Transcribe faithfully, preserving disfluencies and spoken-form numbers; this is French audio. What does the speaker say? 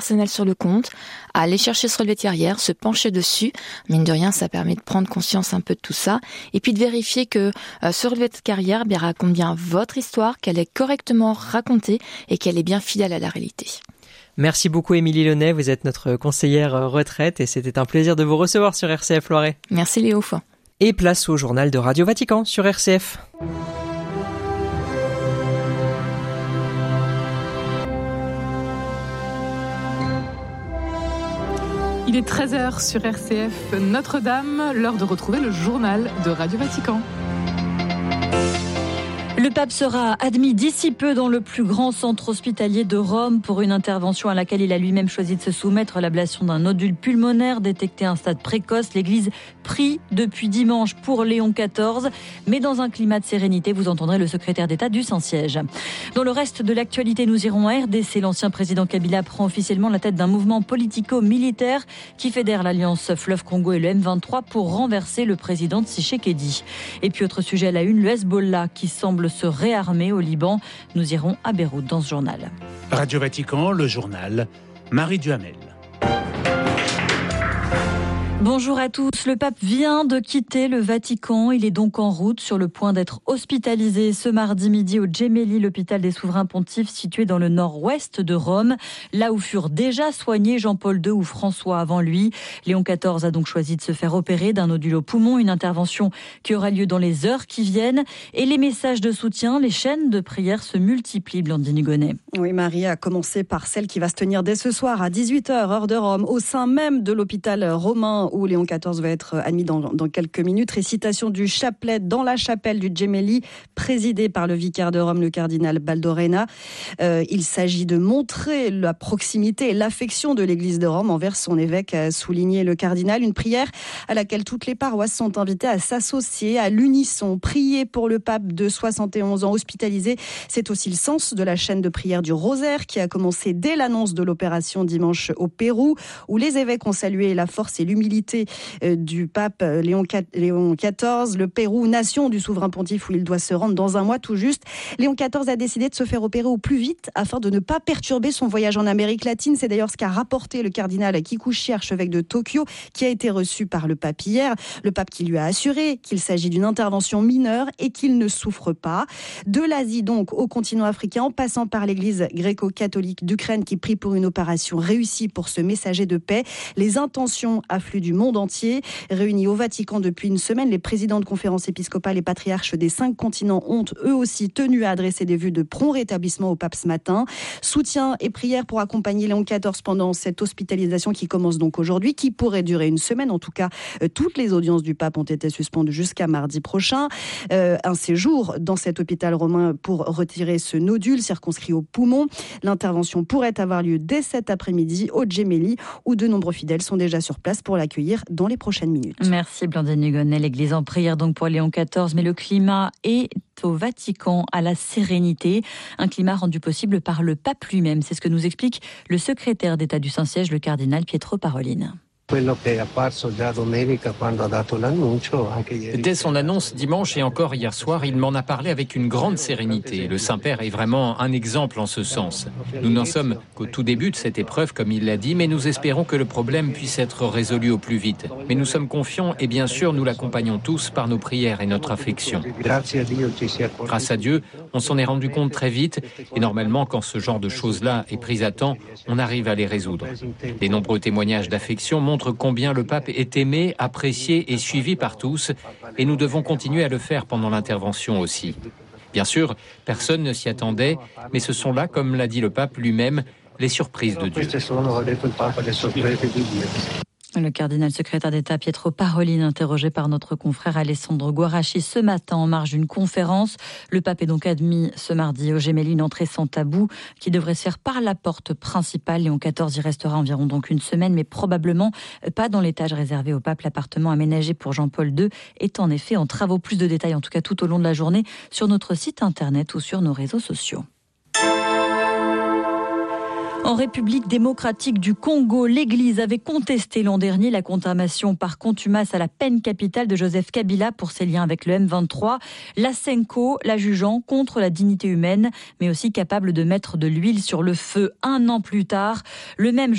personnel sur le compte, à aller chercher ce relevé de carrière, se pencher dessus. Mine de rien, ça permet de prendre conscience un peu de tout ça. Et puis de vérifier que euh, ce relevé de carrière bien, raconte bien votre histoire, qu'elle est correctement racontée et qu'elle est bien fidèle à la réalité. Merci beaucoup Émilie Launay, vous êtes notre conseillère retraite et c'était un plaisir de vous recevoir sur R C F Loiret. Merci Léo. Et place au journal de Radio Vatican sur R C F. Il est treize heures sur R C F Notre-Dame, l'heure de retrouver le journal de Radio Vatican. Le pape sera admis d'ici peu dans le plus grand centre hospitalier de Rome pour une intervention à laquelle il a lui-même choisi de se soumettre, l'ablation d'un nodule pulmonaire détecté à un stade précoce. L'Église prie depuis dimanche pour Léon quatorze, mais dans un climat de sérénité, vous entendrez le secrétaire d'État du Saint-Siège. Dans le reste de l'actualité, nous irons à R D C. L'ancien président Kabila prend officiellement la tête d'un mouvement politico-militaire qui fédère l'Alliance Fleuve Congo et le M vingt-trois pour renverser le président Tshisekedi. Et puis autre sujet à la une, le Hezbollah qui semble se réarmer au Liban. Nous irons à Beyrouth dans ce journal. Radio Vatican, le journal, Marie Duhamel. Bonjour à tous. Le pape vient de quitter le Vatican. Il est donc en route sur le point d'être hospitalisé ce mardi midi au Gemelli, l'hôpital des souverains pontifes situé dans le nord-ouest de Rome, là où furent déjà soignés Jean-Paul deux ou François avant lui. Léon quatorze a donc choisi de se faire opérer d'un nodule au poumon, une intervention qui aura lieu dans les heures qui viennent. Et les messages de soutien, les chaînes de prière se multiplient, Blandine Hugonnet. Oui, Marie, a commencé par celle qui va se tenir dès ce soir à dix-huit heures, heure de Rome, au sein même de l'hôpital romain où Léon quatorze va être admis dans, dans quelques minutes. Récitation du chapelet dans la chapelle du Gemelli, présidée par le vicaire de Rome, le cardinal Baldorena. Euh, il s'agit de montrer la proximité et l'affection de l'Église de Rome envers son évêque, a souligné le cardinal. Une prière à laquelle toutes les paroisses sont invitées à s'associer à l'unisson. Prier pour le pape de soixante et onze ans hospitalisé, c'est aussi le sens de la chaîne de prière du Rosaire qui a commencé dès l'annonce de l'opération dimanche au Pérou, où les évêques ont salué la force et l'humilité du pape Léon quatorze, le Pérou, nation du souverain pontife où il doit se rendre dans un mois tout juste. Léon quatorze a décidé de se faire opérer au plus vite afin de ne pas perturber son voyage en Amérique latine. C'est d'ailleurs ce qu'a rapporté le cardinal Kikuchi, archevêque de Tokyo, qui a été reçu par le pape hier. Le pape qui lui a assuré qu'il s'agit d'une intervention mineure et qu'il ne souffre pas. De l'Asie donc au continent africain, en passant par l'église gréco-catholique d'Ukraine qui prie pour une opération réussie pour ce messager de paix. Les intentions affluent du monde entier. Réunis au Vatican depuis une semaine, les présidents de conférences épiscopales et patriarches des cinq continents ont eux aussi tenu à adresser des vœux de prompt rétablissement au pape ce matin. Soutien et prière pour accompagner Léon quatorze pendant cette hospitalisation qui commence donc aujourd'hui, qui pourrait durer une semaine. En tout cas, euh, toutes les audiences du pape ont été suspendues jusqu'à mardi prochain. Euh, un séjour dans cet hôpital romain pour retirer ce nodule circonscrit au poumon. L'intervention pourrait avoir lieu dès cet après-midi au Gemelli, où de nombreux fidèles sont déjà sur place pour l'accueillir dans les prochaines minutes. Merci Blandine Hugonnet. L'église en prière donc pour Léon quatorze, mais le climat est au Vatican à la sérénité, un climat rendu possible par le pape lui-même. C'est ce que nous explique le secrétaire d'État du Saint-Siège, le cardinal Pietro Parolin. Dès son annonce dimanche et encore hier soir, il m'en a parlé avec une grande sérénité. Le Saint-Père est vraiment un exemple en ce sens. Nous n'en sommes qu'au tout début de cette épreuve, comme il l'a dit, mais nous espérons que le problème puisse être résolu au plus vite. Mais nous sommes confiants et bien sûr, nous l'accompagnons tous par nos prières et notre affection. Grâce à Dieu, on s'en est rendu compte très vite et normalement, quand ce genre de choses-là est pris à temps, on arrive à les résoudre. Les nombreux témoignages d'affection montrent combien le pape est aimé, apprécié et suivi par tous, et nous devons continuer à le faire pendant l'intervention aussi. Bien sûr, personne ne s'y attendait, mais ce sont là, comme l'a dit le pape lui-même, les surprises de Dieu. Le cardinal secrétaire d'État Pietro Parolin, interrogé par notre confrère Alessandro Guarasci ce matin en marge d'une conférence. Le pape est donc admis ce mardi au Gemelli, une entrée sans tabou qui devrait se faire par la porte principale. Léon quatorze y restera environ donc une semaine, mais probablement pas dans l'étage réservé au pape. L'appartement aménagé pour Jean-Paul deux est en effet en travaux. Plus de détails en tout cas tout au long de la journée sur notre site internet ou sur nos réseaux sociaux. En République démocratique du Congo, l'Église avait contesté l'an dernier la condamnation par contumace à la peine capitale de Joseph Kabila pour ses liens avec le M vingt-trois. La Senko la jugeant contre la dignité humaine, mais aussi capable de mettre de l'huile sur le feu un an plus tard. Le même